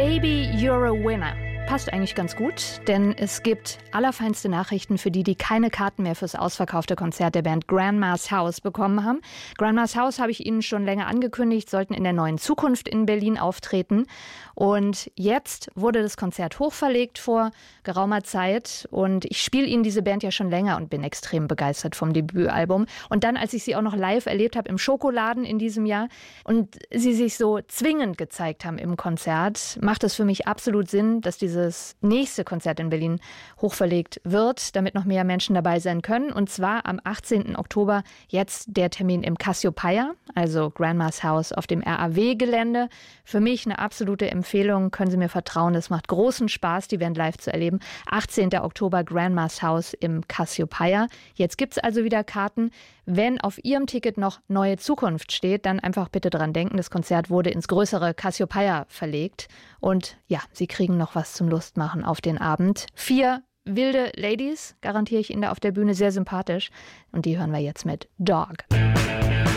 Baby, you're a winner. Passt eigentlich ganz gut, denn es gibt allerfeinste Nachrichten für die keine Karten mehr fürs ausverkaufte Konzert der Band Grandma's House bekommen haben. Grandma's House habe ich Ihnen schon länger angekündigt, sollten in der Neuen Zukunft in Berlin auftreten. Und jetzt wurde das Konzert hochverlegt vor geraumer Zeit. Und ich spiele Ihnen diese Band ja schon länger und bin extrem begeistert vom Debütalbum. Und dann, als ich sie auch noch live erlebt habe im Schokoladen in diesem Jahr und sie sich so zwingend gezeigt haben im Konzert, macht es für mich absolut Sinn, dass dieses nächste Konzert in Berlin hochverlegt wird, damit noch mehr Menschen dabei sein können. Und zwar am 18. Oktober jetzt der Termin im Cassiopeia, also Grandma's House auf dem RAW-Gelände. Für mich eine absolute Empfehlung, können Sie mir vertrauen, es macht großen Spaß, die Band live zu erleben. 18. Oktober Grandma's House im Cassiopeia. Jetzt gibt es also wieder Karten. Wenn auf Ihrem Ticket noch Neue Zukunft steht, dann einfach bitte dran denken, das Konzert wurde ins größere Cassiopeia verlegt. Und ja, Sie kriegen noch was zum Lustmachen auf den Abend. 4 wilde Ladies, garantiere ich Ihnen da auf der Bühne, sehr sympathisch. Und die hören wir jetzt mit Dog.